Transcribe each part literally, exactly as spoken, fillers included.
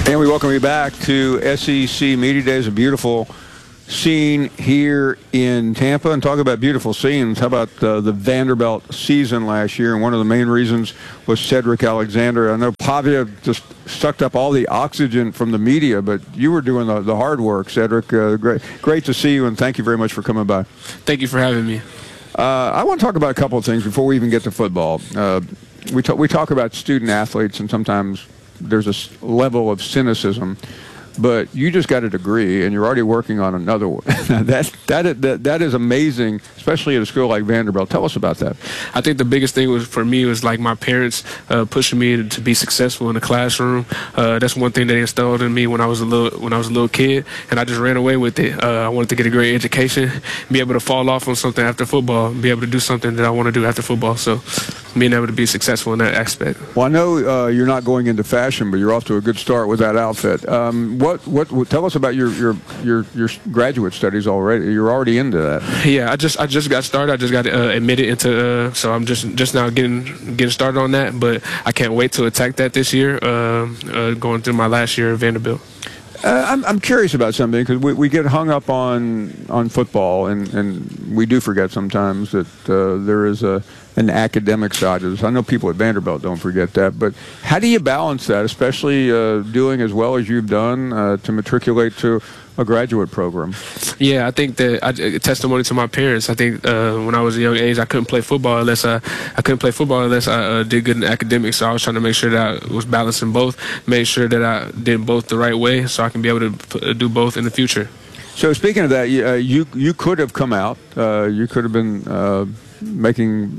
And we welcome you back to S E C Media Days, a beautiful scene here in Tampa. And talk about beautiful scenes. How about uh, the Vanderbilt season last year? And one of the main reasons was Cedric Alexander. I know Pavia just sucked up all the oxygen from the media, but you were doing the, the hard work, Cedric. Uh, great, great to see you, and thank you very much for coming by. Thank you for having me. Uh, I want to talk about a couple of things before we even get to football. Uh, we, talk, we talk about student athletes, and sometimes there's a level of cynicism, but you just got a degree and you're already working on another one. that, that, that, that is amazing, especially at a school like Vanderbilt. Tell us about that. I think the biggest thing was for me was like my parents uh, pushing me to, to be successful in the classroom. Uh, that's one thing they instilled in me when I was a little when I was a little kid, and I just ran away with it. Uh, I wanted to get a great education, be able to fall off on something after football, be able to do something that I want to do after football. So being able to be successful in that aspect. Well, I know uh, you're not going into fashion, but you're off to a good start with that outfit. Um, what, what, what, tell us about your, your, your, your graduate studies already. You're already into that. Yeah, I just, I just got started. I just got uh, admitted into, uh, so I'm just, just now getting, getting started on that. But I can't wait to attack that this year. Uh, uh, going through my last year at Vanderbilt. Uh, I'm, I'm curious about something because we, we get hung up on on football, and, and we do forget sometimes that uh, there is a an academic side of this. I know people at Vanderbilt don't forget that, but how do you balance that, especially uh, doing as well as you've done uh, to matriculate to a graduate program? Yeah, I think that I, a testimony to my parents. I think uh, when I was a young age, I couldn't play football unless I, I couldn't play football unless I uh, did good in academics. So I was trying to make sure that I was balancing both, make sure that I did both the right way, so I can be able to do both in the future. So speaking of that, you uh, you, you could have come out. Uh, you could have been uh, making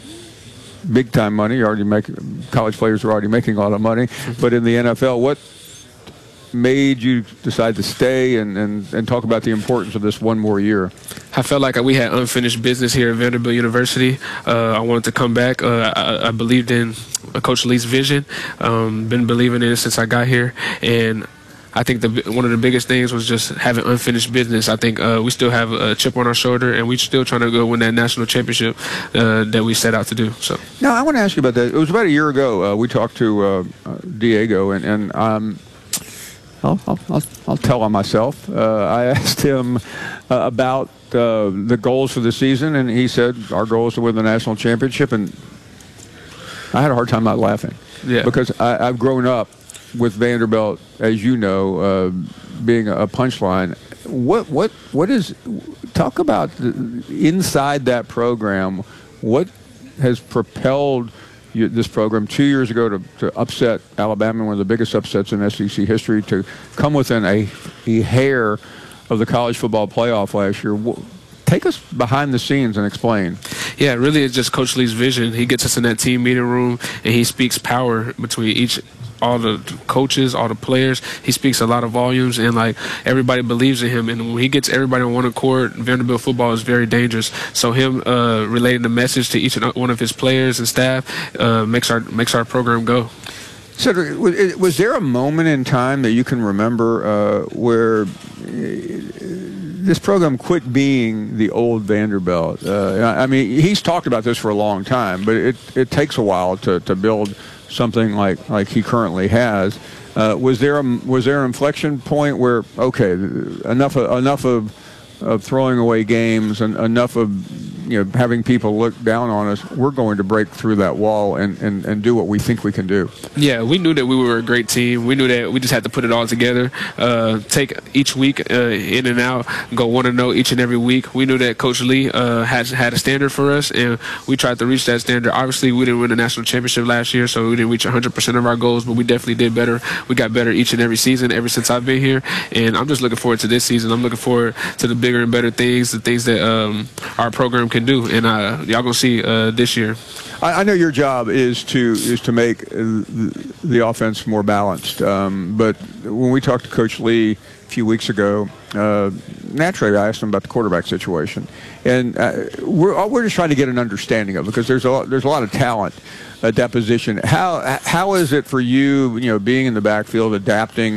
big time money. You already make college players are already making a lot of money, but in the N F L, what made you decide to stay and, and, and talk about the importance of this one more year? I felt like we had unfinished business here at Vanderbilt University. Uh, I wanted to come back. Uh, I, I believed in Coach Lee's vision, um, been believing in it since I got here, and I think the, one of the biggest things was just having unfinished business. I think uh, we still have a chip on our shoulder, and we're still trying to go win that national championship uh, that we set out to do. So, now I want to ask you about that. It was about a year ago. Uh, we talked to uh, uh, Diego, and, and um, I'll, I'll, I'll tell on myself. Uh, I asked him uh, about uh, the goals for the season, and he said our goal is to win the national championship. And I had a hard time not laughing, yeah, because I, I've grown up with Vanderbilt, as you know, uh, being a punchline. What what what is? Talk about the, inside that program. What has propelled you, this program two years ago to, to upset Alabama, one of the biggest upsets in S E C history, to come within a, a hair of the college football playoff last year? Take us behind the scenes and explain. Yeah, really, it's just Coach Lee's vision. He gets us in that team meeting room, and he speaks power between each, all the coaches, all the players. He speaks a lot of volumes, and like everybody believes in him. And when he gets everybody on one accord, Vanderbilt football is very dangerous. So him uh, relating the message to each and one of his players and staff uh, makes our makes our program go. Cedric, was, was there a moment in time that you can remember uh, where this program quit being the old Vanderbilt? Uh, I mean, he's talked about this for a long time, but it, it takes a while to, to build something like, like he currently has. Uh, was there a was there an inflection point where, okay, enough of, enough of of throwing away games and enough of, you know, having people look down on us, we're going to break through that wall and, and, and do what we think we can do? Yeah, we knew that we were a great team. We knew that we just had to put it all together, uh, take each week uh, in and out, go one and oh each and every week. We knew that Coach Lee uh, had, had a standard for us, and we tried to reach that standard. Obviously, we didn't win the national championship last year, so we didn't reach one hundred percent of our goals, but we definitely did better. We got better each and every season ever since I've been here, and I'm just looking forward to this season. I'm looking forward to the bigger and better things, the things that um, our program can do, and uh, y'all gonna see uh, this year. I, I know your job is to is to make the, the offense more balanced, um, but when we talked to Coach Lee a few weeks ago, uh, naturally I asked him about the quarterback situation, and uh, we're we're just trying to get an understanding of it, because there's a lot, there's a lot of talent at that position. How how is it for you, you know, being in the backfield, adapting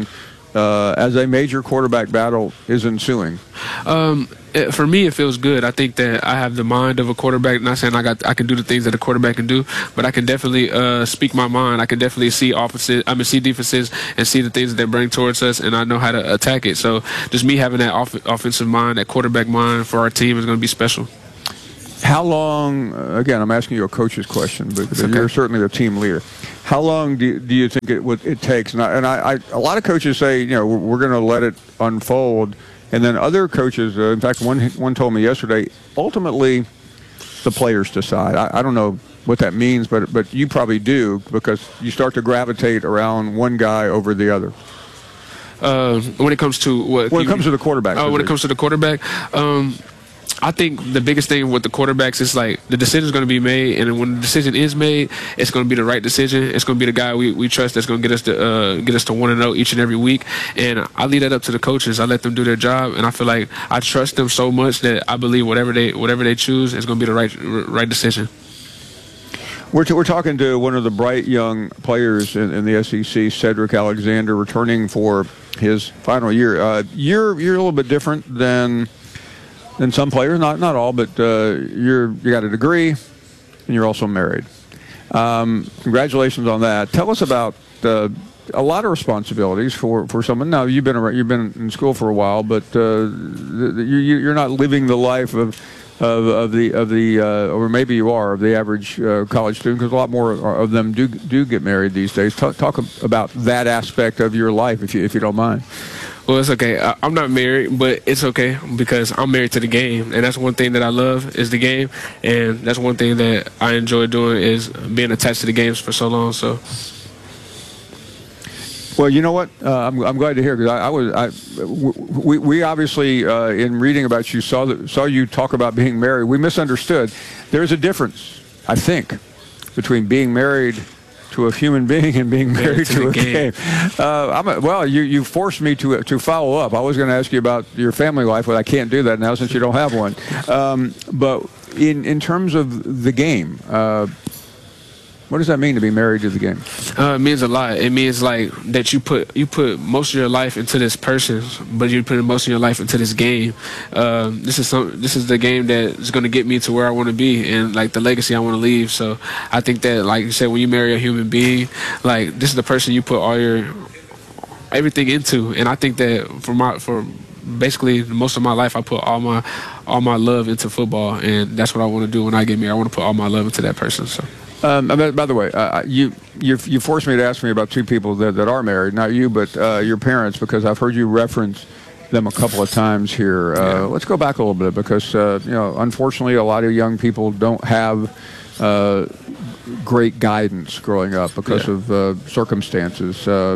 uh, as a major quarterback battle is ensuing? Um, it, for me, it feels good. I think that I have the mind of a quarterback. Not saying I got I can do the things that a quarterback can do, but I can definitely uh, speak my mind. I can definitely see offenses, I mean, see defenses and see the things that they bring towards us, and I know how to attack it. So just me having that off- offensive mind, that quarterback mind for our team is going to be special. How long, again, I'm asking you a coach's question, but okay. You're certainly a team leader. How long do you, do you think it would, it takes? And, I, and I, I, a lot of coaches say, you know, we're, we're going to let it unfold. And then other coaches, uh, in fact, one one told me yesterday, ultimately the players decide. I, I don't know what that means, but but you probably do, because you start to gravitate around one guy over the other. Uh, when it comes to what? When it comes to the quarterback. Oh, when it comes to the quarterback. Um, I think the biggest thing with the quarterbacks is like the decision is going to be made, and when the decision is made, it's going to be the right decision. It's going to be the guy we, we trust that's going to get us to uh, get us to one and zero each and every week. And I leave that up to the coaches. I let them do their job, and I feel like I trust them so much that I believe whatever they whatever they choose is going to be the right right decision. We're, t- we're talking to one of the bright young players in, in the S E C, Cedric Alexander, returning for his final year. Uh, you're you're a little bit different than. than some players, not not all, but uh, you're you got a degree, and you're also married. Um, congratulations on that. Tell us about uh, a lot of responsibilities for, for someone. Now you've been around, you've been in school for a while, but uh, the, the, you, you're not living the life of of, of the of the uh, or maybe you are of the average uh, college student, because a lot more of them do do get married these days. Talk, talk about that aspect of your life, if you if you don't mind. Well, it's okay. I'm not married, but it's okay because I'm married to the game, and that's one thing that I love is the game, and that's one thing that I enjoy doing is being attached to the games for so long. So, well, you know what? Uh, I'm I'm glad to hear, because I, I was I we we obviously uh, in reading about you saw that, saw you talk about being married. We misunderstood. There's a difference, I think, between being married to a human being and being married to, to a game. game. Uh, I'm a, well, you, you forced me to to follow up. I was going to ask you about your family life, but I can't do that now since you don't have one. Um, but in, in terms of the game, uh, what does that mean to be married to the game? Uh, it means a lot. It means like that you put you put most of your life into this person, but you put most of your life into this game. Uh, this is some. This is the game that is going to get me to where I want to be, and like the legacy I want to leave. So I think that, like you said, when you marry a human being, like this is the person you put all your everything into. And I think that for my for basically most of my life, I put all my all my love into football, and that's what I want to do when I get married. I want to put all my love into that person. So. Um, by the way, uh, you, you you forced me to ask me about two people that, that are married, not you, but uh, your parents, because I've heard you reference them a couple of times here. Uh, yeah. Let's go back a little bit, because uh, you know, unfortunately, a lot of young people don't have uh, great guidance growing up because yeah. of uh, circumstances. Uh,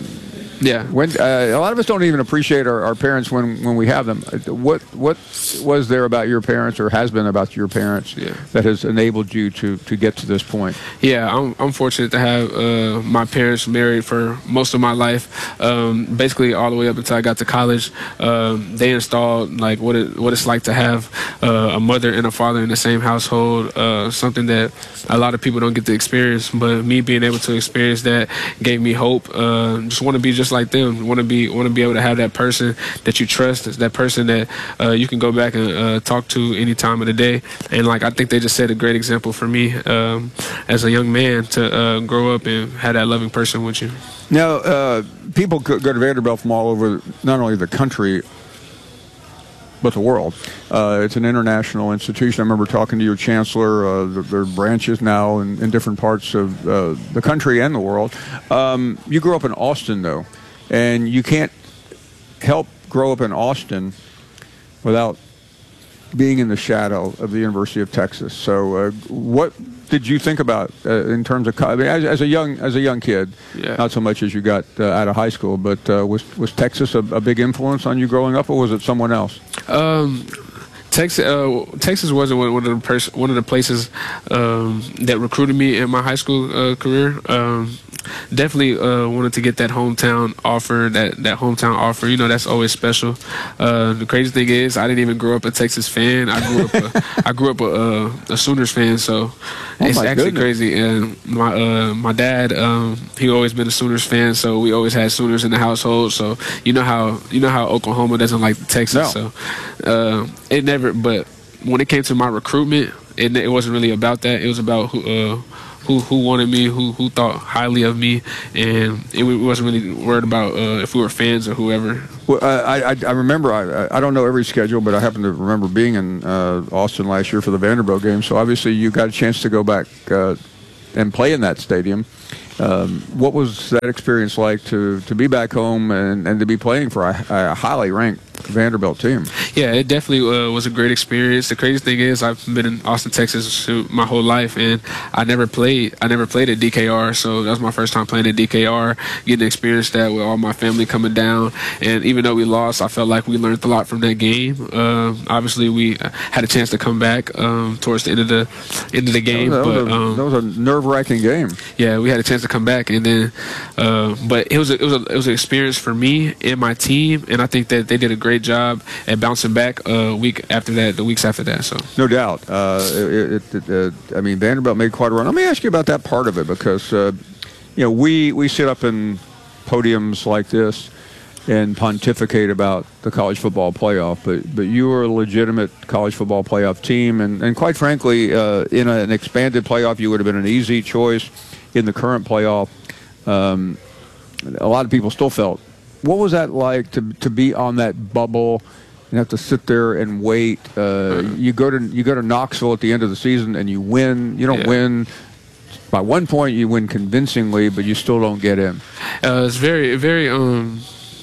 Yeah. When uh, a lot of us don't even appreciate our, our parents when, when we have them. What what was there about your parents, or has been about your parents, yeah. that has enabled you to, to get to this point? Yeah, I'm I'm fortunate to have uh, my parents married for most of my life. Um, basically, all the way up until I got to college, um, they installed like what it what it's like to have uh, a mother and a father in the same household. Uh, something that a lot of people don't get to experience, but me being able to experience that gave me hope. Uh, just want to be just like them. Want to be want to be able to have that person that you trust, that person that uh, you can go back and uh, talk to any time of the day. And like I think they just set a great example for me um, as a young man to uh, grow up and have that loving person with you. Now, uh, people go to Vanderbilt from all over, not only the country, but the world. Uh, it's an international institution. I remember talking to your chancellor. Uh, there are branches now in, in different parts of uh, the country and the world. Um, you grew up in Austin, though, and you can't help grow up in Austin without being in the shadow of the University of Texas. So, uh, what did you think about uh, in terms of I mean, as, as a young as a young kid? Yeah. Not so much as you got uh, out of high school, but uh, was was Texas a, a big influence on you growing up, or was it someone else? Um, Texas, uh, Texas wasn't one of the pers- one of the places um, that recruited me in my high school uh, career. Um, Definitely uh, wanted to get that hometown offer, that, that hometown offer. You know, that's always special. Uh, the crazy thing is, I didn't even grow up a Texas fan. I grew up a, I grew up a, a, a Sooners fan, so oh it's actually goodness. crazy. And my uh, my dad, um, he always been a Sooners fan, so we always had Sooners in the household. So you know how you know how Oklahoma doesn't like Texas. No. So uh, it never. But when it came to my recruitment, it, it wasn't really about that. It was about who. Uh, Who, who wanted me, who who thought highly of me, and it wasn't really worried about uh, if we were fans or whoever. Well, I, I, I remember, I, I don't know every schedule, but I happen to remember being in uh, Austin last year for the Vanderbilt game, so obviously you got a chance to go back uh, and play in that stadium. Um, what was that experience like to, to be back home and, and to be playing for a, a highly ranked Vanderbilt team? Yeah, it definitely uh, was a great experience. The crazy thing is, I've been in Austin, Texas my whole life, and I never played. I never played at D K R, so that was my first time playing at D K R, getting to experience that with all my family coming down. And even though we lost, I felt like we learned a lot from that game. Uh, obviously, we had a chance to come back um, towards the end of the end of the game, that was, but a, um, that was a nerve-wracking game. Yeah, we had a chance to come back, and then, uh, but it was a, it was a, it was an experience for me and my team, and I think that they did a great job at bouncing back a week after that, the weeks after that. So no doubt. Uh, it, it, it, uh, I mean, Vanderbilt made quite a run. Let me ask you about that part of it, because uh, you know we we sit up in podiums like this and pontificate about the college football playoff, but but you were a legitimate college football playoff team, and and quite frankly, uh, in a, an expanded playoff, you would have been an easy choice. In the current playoff, um, a lot of people still felt. What was that like to to be on that bubble and have to sit there and wait? Uh, you go to you go to Knoxville at the end of the season and you win. You don't yeah. win by one point. You win convincingly, but you still don't get in. Uh, it's very very um.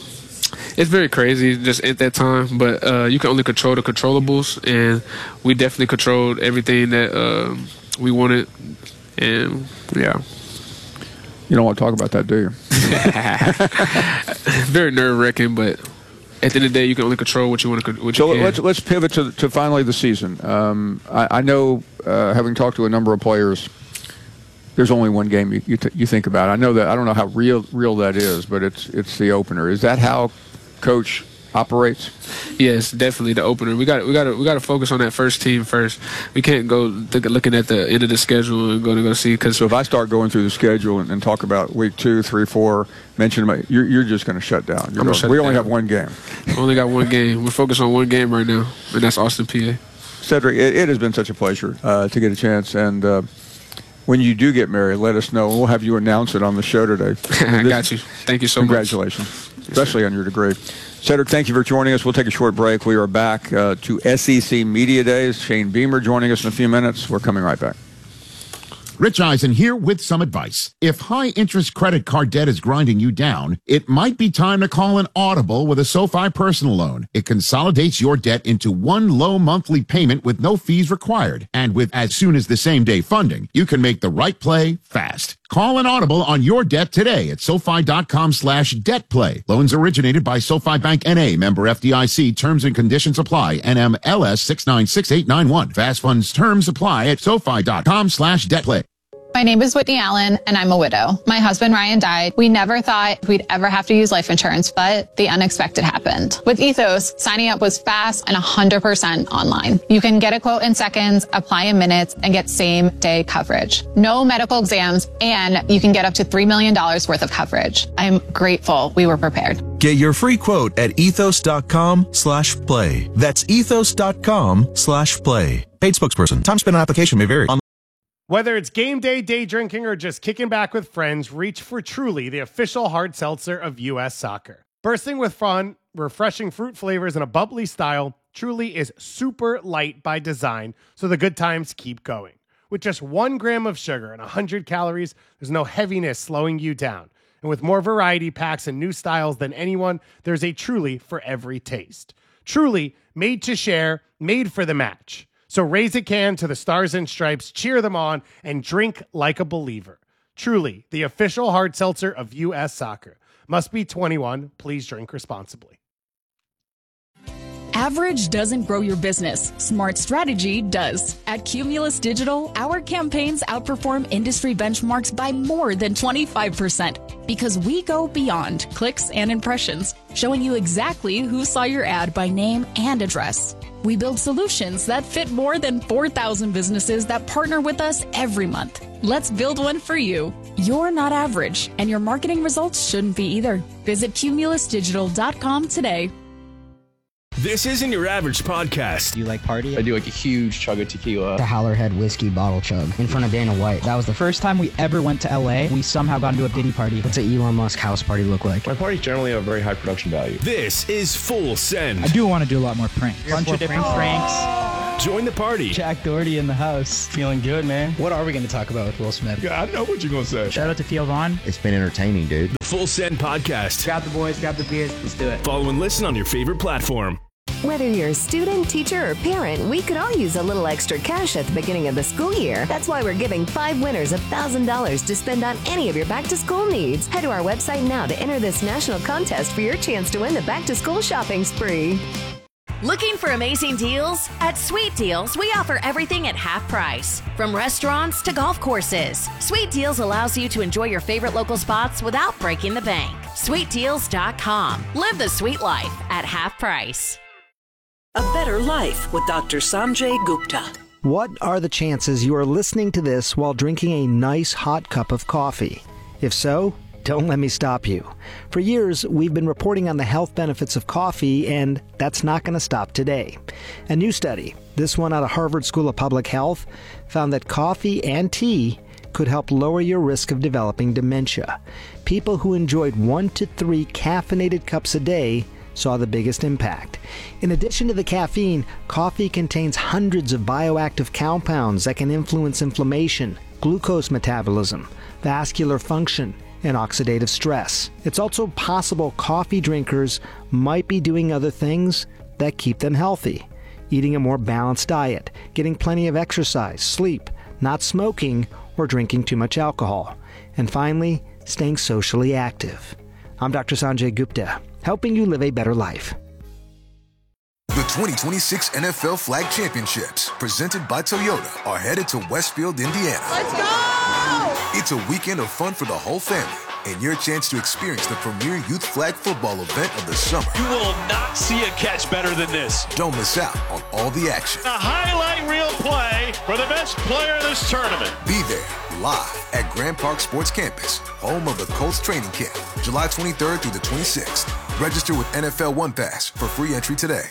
It's very crazy just at that time, but uh, you can only control the controllables, and we definitely controlled everything that uh, we wanted, and yeah. You don't want to talk about that, do you? Very nerve-wracking, but at the end of the day, you can only control what you want to. What so you can. let's let's pivot to to finally the season. Um, I, I know, uh, having talked to a number of players, there's only one game you you, t- you think about. I know that. I don't know how real real that is, but it's it's the opener. Is that how Coach operates? Yes, definitely the opener. We got we got to we got to focus on that first team first. We can't go th- looking at the end of the schedule and going to go see. Because so if I start going through the schedule and, and talk about week two, three, four, mention them, you're you're just going to shut down. You're I'm going, shut we only down. have one game. We only got one game. We're focused on one game right now, and that's Austin, P A. Cedric, it, it has been such a pleasure uh, to get a chance. And uh, when you do get married, let us know. We'll have you announce it on the show today. I got you. Thank you so Congratulations. much. Congratulations, especially on your degree. Cedric, thank you for joining us. We'll take a short break. We are back uh, to S E C Media Days. Shane Beamer joining us in a few minutes. We're coming right back. Rich Eisen here with some advice. If high-interest credit card debt is grinding you down, it might be time to call an Audible with a SoFi personal loan. It consolidates your debt into one low monthly payment with no fees required. And with as soon as the same-day funding, you can make the right play fast. Call an Audible on your debt today at SoFi.com slash debt play. Loans originated by SoFi Bank N A, member F D I C. Terms and conditions apply. N M L S six nine six eight nine one. Fast funds terms apply at SoFi.com slash debt play. My name is Whitney Allen, and I'm a widow. My husband, Ryan, died. We never thought we'd ever have to use life insurance, but the unexpected happened. With Ethos, signing up was fast and one hundred percent online. You can get a quote in seconds, apply in minutes, and get same-day coverage. No medical exams, and you can get up to three million dollars worth of coverage. I'm grateful we were prepared. Get your free quote at ethos.com slash play. That's ethos.com slash play. Paid spokesperson. Time spent on application may vary. Whether it's game day, day drinking, or just kicking back with friends, reach for Truly, the official hard seltzer of U S Soccer. Bursting with fun, refreshing fruit flavors, and a bubbly style, Truly is super light by design, so the good times keep going. With just one gram of sugar and one hundred calories, there's no heaviness slowing you down. And with more variety packs and new styles than anyone, there's a Truly for every taste. Truly, made to share, made for the match. So raise a can to the Stars and Stripes, cheer them on, and drink like a believer. Truly, the official hard seltzer of U S Soccer. Must be twenty-one. Please drink responsibly. Average doesn't grow your business. Smart strategy does. At Cumulus Digital, our campaigns outperform industry benchmarks by more than twenty-five percent because we go beyond clicks and impressions, showing you exactly who saw your ad by name and address. We build solutions that fit more than four thousand businesses that partner with us every month. Let's build one for you. You're not average, and your marketing results shouldn't be either. Visit cumulus digital dot com today. This isn't your average podcast. Do you like party? I do like a huge chug of tequila. The Howlerhead whiskey bottle chug in front of Dana White. That was the first time we ever went to L A. We somehow got into a Diddy party. What's an Elon Musk house party look like? My parties generally have very high production value. This is Full Send. I do want to do a lot more pranks. A bunch of different pranks. Join the party. Jack Doherty in the house. Feeling good, man. What are we going to talk about with Will Smith? Yeah, I know what you're going to say. Shout out to Theo Vaughn. It's been entertaining, dude. The Full Send podcast. Grab the boys, grab the beers, let's do it. Follow and listen on your favorite platform. Whether you're a student, teacher, or parent, we could all use a little extra cash at the beginning of the school year. That's why we're giving five winners one thousand dollars to spend on any of your back-to-school needs. Head to our website now to enter this national contest for your chance to win the back-to-school shopping spree. Looking for amazing deals? At Sweet Deals, we offer everything at half price. From restaurants to golf courses, Sweet Deals allows you to enjoy your favorite local spots without breaking the bank. sweet deals dot com. Live the sweet life at half price. A Better Life with Doctor Sanjay Gupta. What are the chances you are listening to this while drinking a nice hot cup of coffee? If so, don't let me stop you. For years, we've been reporting on the health benefits of coffee, and that's not going to stop today. A new study, this one out of Harvard School of Public Health, found that coffee and tea could help lower your risk of developing dementia. People who enjoyed one to three caffeinated cups a day saw the biggest impact. In addition to the caffeine, coffee contains hundreds of bioactive compounds that can influence inflammation, glucose metabolism, vascular function, and oxidative stress. It's also possible coffee drinkers might be doing other things that keep them healthy. Eating a more balanced diet, getting plenty of exercise, sleep, not smoking, or drinking too much alcohol. And finally, staying socially active. I'm Doctor Sanjay Gupta, helping you live a better life. The twenty twenty-six N F L Flag Championships, presented by Toyota, are headed to Westfield, Indiana. Let's go! It's a weekend of fun for the whole family and your chance to experience the premier youth flag football event of the summer. You will not see a catch better than this. Don't miss out on all the action. A highlight reel play for the best player of this tournament. Be there live at Grand Park Sports Campus, home of the Colts training camp, July twenty-third through the twenty-sixth. Register with N F L One Pass for free entry today.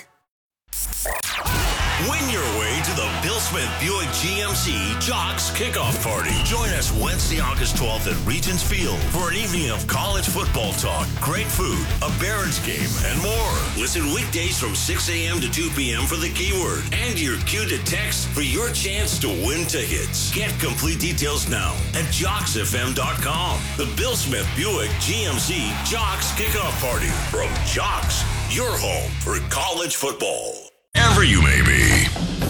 Win your way to the Bill Smith Buick G M C Jocks Kickoff Party. Join us Wednesday, August twelfth at Regents Field for an evening of college football talk, great food, a Barons game, and more. Listen weekdays from six a.m. to two p.m. for the keyword and your cue to text for your chance to win tickets. Get complete details now at jocks f m dot com. The Bill Smith Buick G M C Jocks Kickoff Party from Jocks, your home for college football. Wherever you may be,